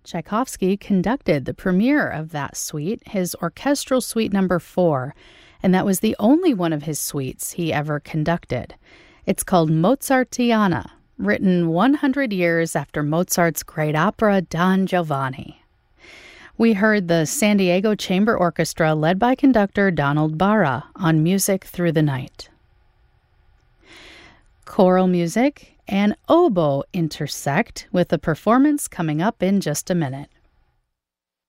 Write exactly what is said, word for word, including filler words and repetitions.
Tchaikovsky conducted the premiere of that suite, his orchestral suite number four, and that was the only one of his suites he ever conducted. It's called Mozartiana, written one hundred years after Mozart's great opera Don Giovanni. We heard the San Diego Chamber Orchestra led by conductor Donald Barra on Music Through the Night. Choral music and oboe intersect with a performance coming up in just a minute.